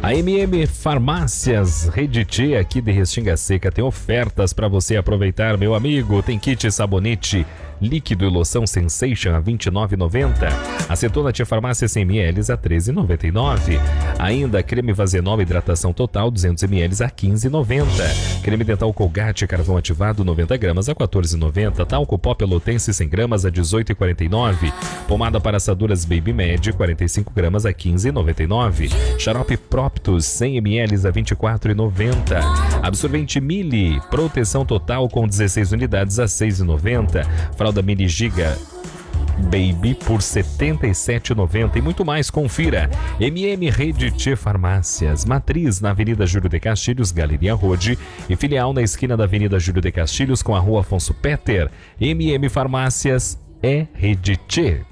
A MM Farmácias Rede T aqui de Restinga Seca tem ofertas para você aproveitar, meu amigo. Tem kit sabonete líquido e loção Sensation a R$ 29,90. Acetona Tia Farmácia 100 ml a R$ 13,99. Ainda creme Vazenol hidratação total 200 ml a R$ 15,90. Creme dental Colgate carvão ativado 90 gramas a R$ 14,90. Talco pó pelotense 100 gramas a R$ 18,49. Pomada para assaduras Baby Med 45 gramas a R$ 15,99. Xarope Proptus 100 ml a R$ 24,90. Absorvente Mili proteção total com 16 unidades a R$ 6,90. Fralda Mini Giga Baby por R$ 77,90 e muito mais. Confira. MM Rede T Farmácias, matriz na Avenida Júlio de Castilhos, Galeria Rode, e filial na esquina da Avenida Júlio de Castilhos com a Rua Afonso Peter. MM Farmácias é Rede T.